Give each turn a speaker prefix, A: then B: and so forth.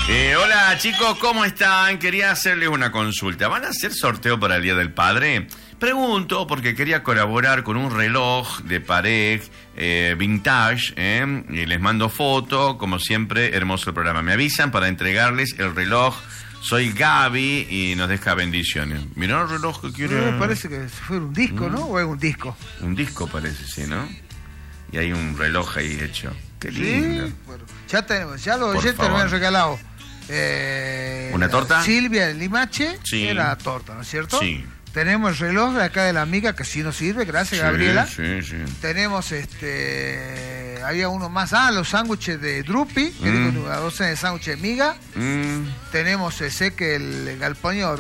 A: Hola chicos, ¿cómo están? Quería hacerles una consulta. ¿Van a hacer sorteo para el Día del Padre? Pregunto porque quería colaborar con un reloj de pared vintage, y les mando foto, como siempre, hermoso el programa. Me avisan para entregarles el reloj. Soy Gaby y nos deja bendiciones. Mirá el reloj que quiere...
B: Me parece que fue un disco, ¿no? ¿O es un disco?
A: Un disco parece, sí, ¿no? Y hay un reloj ahí hecho. Qué lindo.
B: Sí, bueno, ya tenemos, ya los
A: Por
B: oyentes
A: favor.
B: me han regalado.
A: ¿Una torta?
B: Silvia el Limache,
A: Sí.
B: era torta, ¿no es cierto?
A: Sí.
B: Tenemos el reloj de acá de la amiga que sí nos sirve, gracias Gabriela.
A: Sí, sí.
B: Tenemos había uno más, los sándwiches de Drupi, que digo, una docena de sándwiches de miga. Tenemos sé que el galpoño